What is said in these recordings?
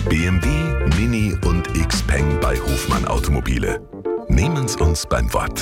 BMW, Mini und Xpeng bei Hofmann Automobile. Nehmen's uns beim Wort.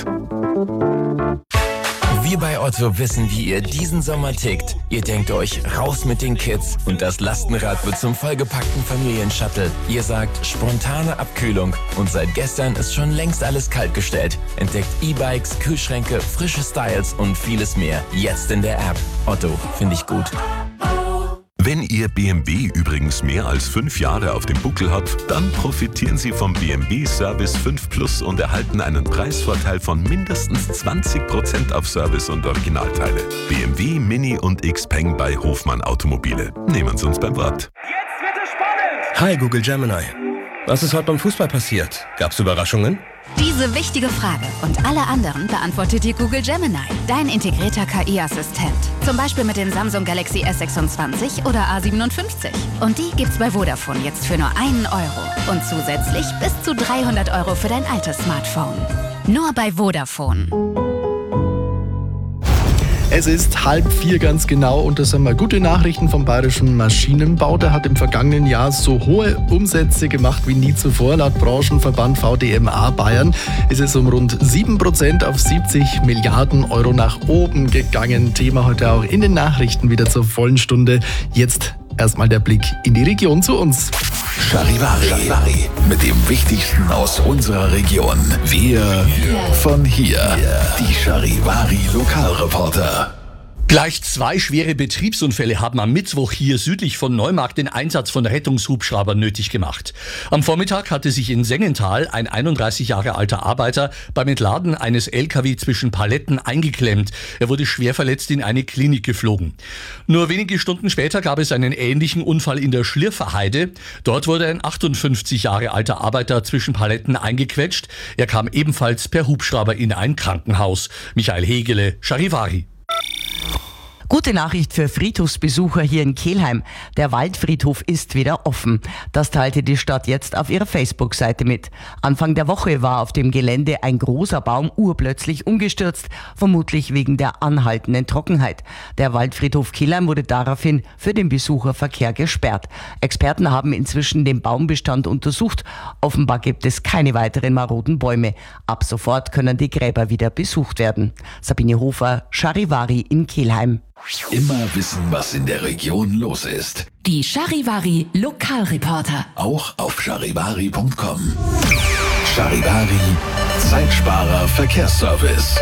Wir bei Otto wissen, wie ihr diesen Sommer tickt. Ihr denkt euch, raus mit den Kids und das Lastenrad wird zum vollgepackten Familienshuttle. Ihr sagt, spontane Abkühlung und seit gestern ist schon längst alles kaltgestellt. Entdeckt E-Bikes, Kühlschränke, frische Styles und vieles mehr. Jetzt in der App. Otto, finde ich gut. Wenn Ihr BMW übrigens mehr als 5 Jahre auf dem Buckel hat, dann profitieren Sie vom BMW Service 5 Plus und erhalten einen Preisvorteil von mindestens 20% auf Service und Originalteile. BMW, Mini und Xpeng bei Hofmann Automobile. Nehmen Sie uns beim Wort. Jetzt wird es spannend! Hi Google Gemini. Was ist heute beim Fußball passiert? Gab's Überraschungen? Diese wichtige Frage und alle anderen beantwortet dir Google Gemini, dein integrierter KI-Assistent. Zum Beispiel mit den Samsung Galaxy S26 oder A57. Und die gibt's bei Vodafone jetzt für nur 1 Euro. Und zusätzlich bis zu 300 Euro für dein altes Smartphone. Nur bei Vodafone. Es ist 3:30 ganz genau und das sind mal gute Nachrichten vom Bayerischen Maschinenbau. Der hat im vergangenen Jahr so hohe Umsätze gemacht wie nie zuvor. Laut Branchenverband VDMA Bayern ist es um rund 7% auf 70 Milliarden Euro nach oben gegangen. Thema heute auch in den Nachrichten wieder zur vollen Stunde. Jetzt erstmal der Blick in die Region zu uns. Charivari. Mit dem Wichtigsten aus unserer Region. Wir von hier. Die Charivari Lokalreporter. Gleich 2 schwere Betriebsunfälle haben am Mittwoch hier südlich von Neumarkt den Einsatz von Rettungshubschraubern nötig gemacht. Am Vormittag hatte sich in Sengenthal ein 31 Jahre alter Arbeiter beim Entladen eines LKW zwischen Paletten eingeklemmt. Er wurde schwer verletzt in eine Klinik geflogen. Nur wenige Stunden später gab es einen ähnlichen Unfall in der Schlirferheide. Dort wurde ein 58 Jahre alter Arbeiter zwischen Paletten eingequetscht. Er kam ebenfalls per Hubschrauber in ein Krankenhaus. Michael Hegele, Charivari. Gute Nachricht für Friedhofsbesucher hier in Kelheim. Der Waldfriedhof ist wieder offen. Das teilte die Stadt jetzt auf ihrer Facebook-Seite mit. Anfang der Woche war auf dem Gelände ein großer Baum urplötzlich umgestürzt, vermutlich wegen der anhaltenden Trockenheit. Der Waldfriedhof Kelheim wurde daraufhin für den Besucherverkehr gesperrt. Experten haben inzwischen den Baumbestand untersucht. Offenbar gibt es keine weiteren maroden Bäume. Ab sofort können die Gräber wieder besucht werden. Sabine Hofer, Charivari in Kelheim. Immer wissen, was in der Region los ist. Die Charivari Lokalreporter. Auch auf charivari.com. Charivari, Zeitsparer Verkehrsservice.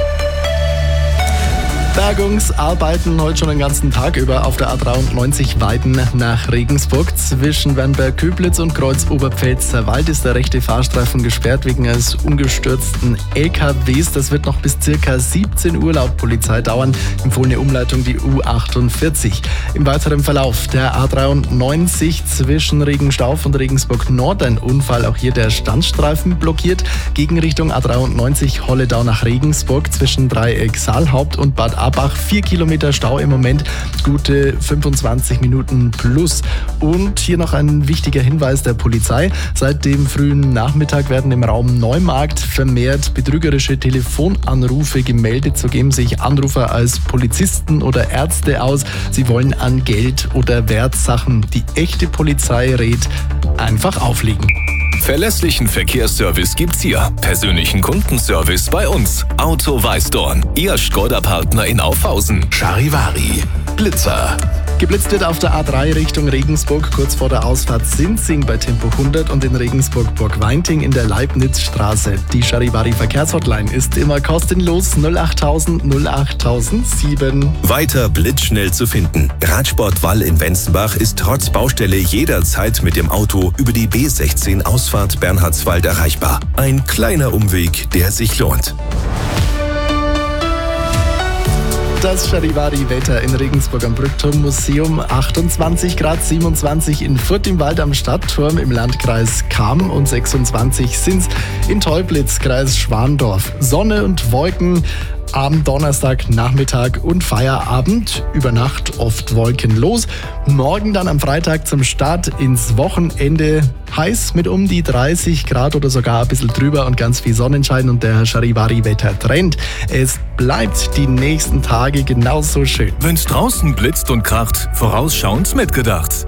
Bergungsarbeiten heute schon den ganzen Tag über auf der A93 Weiden nach Regensburg. Zwischen Wernberg-Köblitz und Kreuz-Oberpfälzer Wald ist der rechte Fahrstreifen gesperrt wegen eines umgestürzten LKWs. Das wird noch bis ca. 17 Uhr laut Polizei dauern. Empfohlene Umleitung die U48. Im weiteren Verlauf der A93 zwischen Regenstauf und Regensburg Nord ein Unfall. Auch hier der Standstreifen blockiert. Gegenrichtung A93 Holledau nach Regensburg zwischen Dreieck Saalhaupt und Bad Abach 4 Kilometer Stau im Moment, gute 25 Minuten plus. Und hier noch ein wichtiger Hinweis der Polizei. Seit dem frühen Nachmittag werden im Raum Neumarkt vermehrt betrügerische Telefonanrufe gemeldet. So geben sich Anrufer als Polizisten oder Ärzte aus. Sie wollen an Geld oder Wertsachen. Die echte Polizei rät, einfach auflegen. Verlässlichen Verkehrsservice gibt's hier. Persönlichen Kundenservice bei uns. Auto Weißdorn. Ihr Škoda-Partner in Aufhausen. Charivari. Blitzer. Geblitzt wird auf der A3 Richtung Regensburg, kurz vor der Ausfahrt Sinzing bei Tempo 100 und in Regensburg-Burgweinting in der Leibnizstraße. Die Charivari Verkehrshotline ist immer kostenlos 08000 08007. Weiter blitzschnell zu finden. Radsport Wall in Wenzenbach ist trotz Baustelle jederzeit mit dem Auto über die B16 Ausfahrt Bernhardswald erreichbar. Ein kleiner Umweg, der sich lohnt. Das Charivari-Wetter in Regensburg am Brückturm-Museum, 28 Grad, 27 in Furth im Wald am Stadtturm im Landkreis Cham und 26 sind's in Teublitz, Kreis Schwandorf. Sonne und Wolken am Donnerstag, Nachmittag und Feierabend. Über Nacht oft wolkenlos. Morgen dann am Freitag zum Start ins Wochenende heiß mit um die 30 Grad oder sogar ein bisschen drüber und ganz viel Sonnenschein und der Charivari-Wetter-Trend. Es bleibt die nächsten Tage genauso schön. Wenn's draußen blitzt und kracht, vorausschauend mitgedacht.